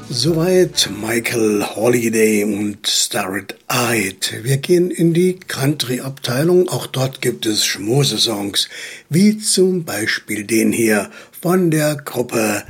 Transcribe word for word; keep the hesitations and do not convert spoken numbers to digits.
Soweit Michael Holiday und Starry-Eyed. Wir gehen in die Country-Abteilung. Auch dort gibt es Schmusesongs, wie zum Beispiel den hier von der Gruppe